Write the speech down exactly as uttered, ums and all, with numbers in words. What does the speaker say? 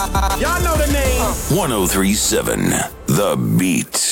Y'all know the name. ten thirty-seven The Beat.